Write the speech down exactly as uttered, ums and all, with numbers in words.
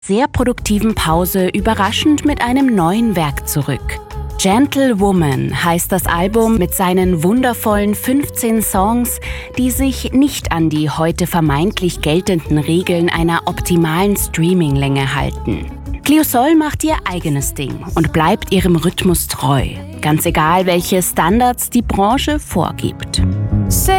sehr produktiven Pause überraschend mit einem neuen Werk zurück. Gentle Woman heißt das Album mit seinen wundervollen fünfzehn Songs, die sich nicht an die heute vermeintlich geltenden Regeln einer optimalen Streaminglänge halten. Cleo Sol macht ihr eigenes Ding und bleibt ihrem Rhythmus treu, ganz egal welche Standards die Branche vorgibt. Say